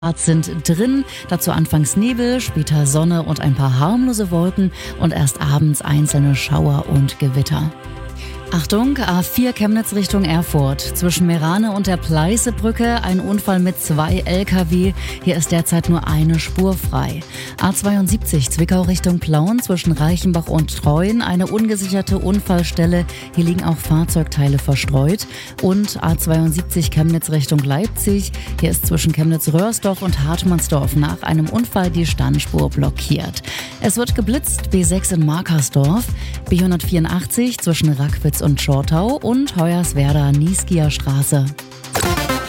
sind drin, dazu anfangs Nebel, später Sonne und ein paar harmlose Wolken und erst abends einzelne Schauer und Gewitter. Achtung, A4 Chemnitz Richtung Erfurt. Zwischen Merane und der Pleißebrücke ein Unfall mit 2 LKW. Hier ist derzeit nur eine Spur frei. A72 Zwickau Richtung Plauen zwischen Reichenbach und Treuen eine ungesicherte Unfallstelle. Hier liegen auch Fahrzeugteile verstreut. Und A72 Chemnitz Richtung Leipzig. Hier ist zwischen Chemnitz-Röhrsdorf und Hartmannsdorf nach einem Unfall die Standspur blockiert. Es wird geblitzt, B6 in Markersdorf, B184 zwischen Rackwitz und Schortau und Hoyerswerda-Nieskierstraße.